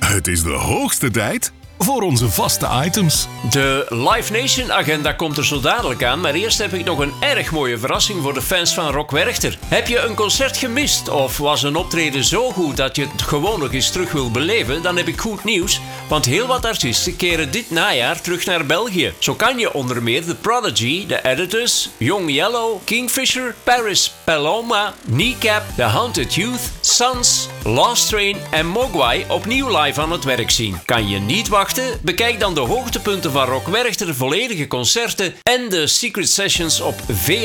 Het is de hoogste tijd voor onze vaste items. De Live Nation agenda komt er zo dadelijk aan, maar eerst heb ik nog een erg mooie verrassing voor de fans van Rock Werchter. Heb je een concert gemist of was een optreden zo goed dat je het gewoon nog eens terug wil beleven? Dan heb ik goed nieuws, want heel wat artiesten keren dit najaar terug naar België. Zo kan je onder meer The Prodigy, The Editors, Young Yellow, Kingfisher, Paris Paloma, Kneecap, The Haunted Youth, Sons, Lost Train en Mogwai opnieuw live aan het werk zien. Kan je niet wachten? Bekijk dan de hoogtepunten van Rock Werchter, volledige concerten en de Secret Sessions op